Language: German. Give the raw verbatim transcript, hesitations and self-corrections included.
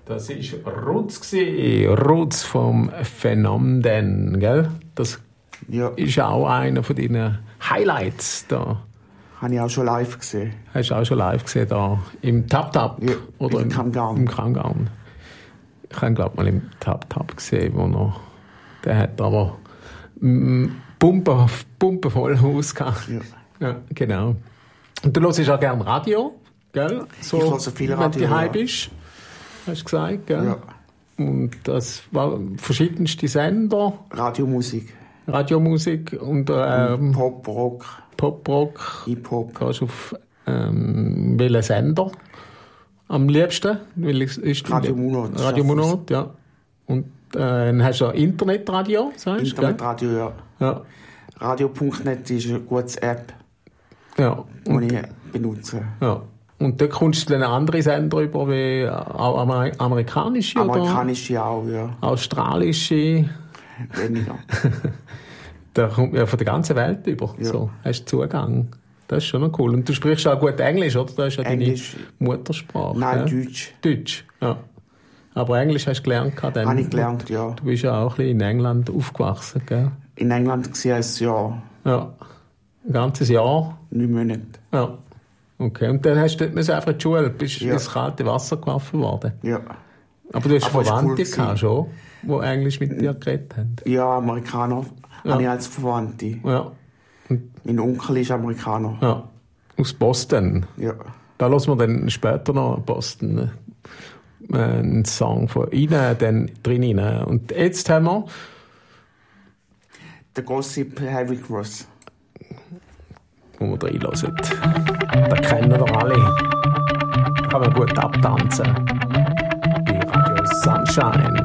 Das war Roots, Roots vom Phänomen, gell? Das Ja. ist auch einer von deinen Highlights da. Habe ich auch schon live gesehen. Hast du auch schon live gesehen da im Tap Tap? Ja, oder im im Kangan. Im Kangan. Ich habe glaube mal im Tap Tap gesehen, wo noch, der hat aber mm, Pumpe, Pumpe voll Haus gehabt. Ja. Ja, genau. Und du hörst auch gerne Radio, gell? So, Ich höre viel Radio, wenn du daheim ja. bist, hast du gesagt, gell? Ja. Und das waren verschiedenste Sender, Radiomusik. Radiomusik und ähm, Pop, Rock, Pop-Rock. Hip-Hop. Gehst du auf ähm, welchen Sender am liebsten? Welches ist Radio Munot. Radio Munot, ja. Und äh, dann hast du ein Internetradio, sagst du? Internetradio, ja. Ja. Radio Punkt net ist eine gute App, Ja. die Und, ich benutze. ja. Und da kommst du dann andere Sender über, wie auch Amer- amerikanische Amerikanische auch, ja. oder australische. Weniger. Da kommt ja von der ganzen Welt über. Ja. So, hast du Zugang. Das ist schon noch cool. Und du sprichst auch gut Englisch, oder? Das ist ja Englisch. deine Muttersprache. Nein, ja? Deutsch. Deutsch, ja. Aber Englisch hast du gelernt? Dann, Habe ich gelernt, ja. Du bist ja auch ein bisschen in England aufgewachsen, gell? In England war es ein Jahr, Ja. Ein ganzes Jahr. neun Monate. Ja. Okay. Und dann hast du dort müssen einfach in die Schule, bist Ja. ins kalte Wasser geworfen worden. Ja. Aber du hast Aber es war Verwandte cool gehabt, schon, die Englisch mit dir geredet haben. Ja, Amerikaner Ja. habe ich als Verwandte. Ja. Mein Onkel ist Amerikaner. Ja. Aus Boston. Ja. Da hören wir dann später noch Boston äh, einen Song von ihnen dann drin rein. Und jetzt haben wir Der Gossip Heavy Cross. wo wir reinhören. Das kennen wir alle. Kann man gut abtanzen. Bei Radio Sunshine.